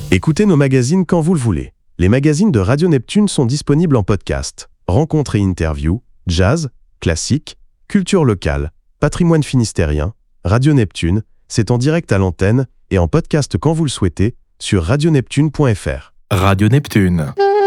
Écoutez nos magazines quand vous le voulez. Les magazines de Radio Neptune sont disponibles en podcast. Rencontres et interviews, jazz, classique, culture locale, patrimoine finistérien. Radio Neptune, c'est en direct à l'antenne et en podcast quand vous le souhaitez sur radioneptune.fr. Radio Neptune.